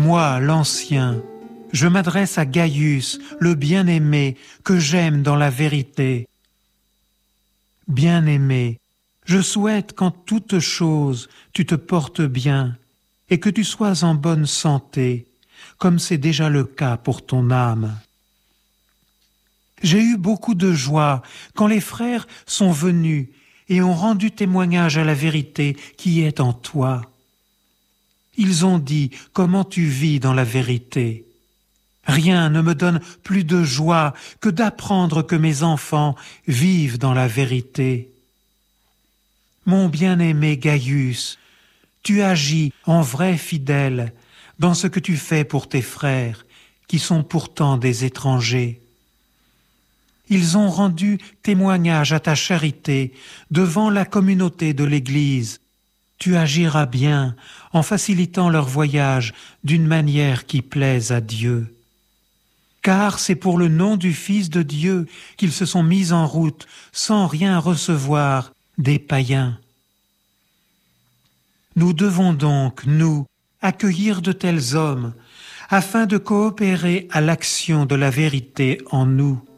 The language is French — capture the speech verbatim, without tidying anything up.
Moi, l'ancien, je m'adresse à Gaius, le bien-aimé, que j'aime dans la vérité. Bien-aimé, je souhaite qu'en toutes choses tu te portes bien et que tu sois en bonne santé, comme c'est déjà le cas pour ton âme. J'ai eu beaucoup de joie quand les frères sont venus et ont rendu témoignage à la vérité qui est en toi. Ils ont dit comment tu vis dans la vérité. Rien ne me donne plus de joie que d'apprendre que mes enfants vivent dans la vérité. Mon bien-aimé Gaius, tu agis en vrai fidèle dans ce que tu fais pour tes frères, qui sont pourtant des étrangers. Ils ont rendu témoignage à ta charité devant la communauté de l'Église. Tu agiras bien en facilitant leur voyage d'une manière qui plaise à Dieu. Car c'est pour le nom du Fils de Dieu qu'ils se sont mis en route sans rien recevoir des païens. Nous devons donc, nous, accueillir de tels hommes afin de coopérer à l'action de la vérité en nous.